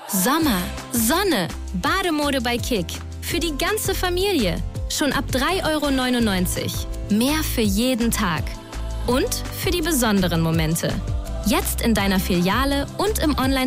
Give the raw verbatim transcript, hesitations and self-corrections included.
Sommer, Sonne, Bademode bei Kick. Für die ganze Familie. Schon ab drei Euro neunundneunzig. Mehr für jeden Tag. Und für die besonderen Momente. Jetzt in deiner Filiale und im Online